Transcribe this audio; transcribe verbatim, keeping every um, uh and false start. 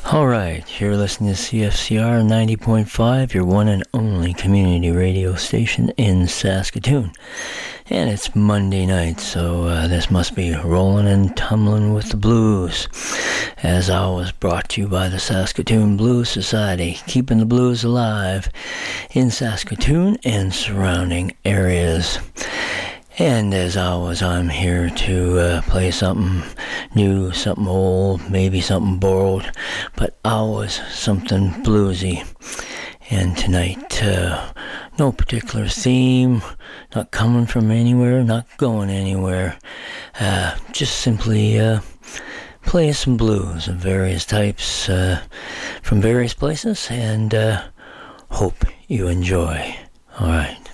All right, you're listening to C F C R ninety point five, your one and only community radio station in Saskatoon. And it's Monday night, so uh, this must be Rolling and Tumbling with the Blues. As always, brought to you by the Saskatoon Blues Society, keeping the blues alive in Saskatoon and surrounding areas. And as always, I'm here to uh, play something new, something old, maybe something borrowed, but always something bluesy. And tonight, uh, no particular theme, not coming from anywhere, not going anywhere. Uh, just simply uh, play some blues of various types uh, from various places, and uh, hope you enjoy. All right.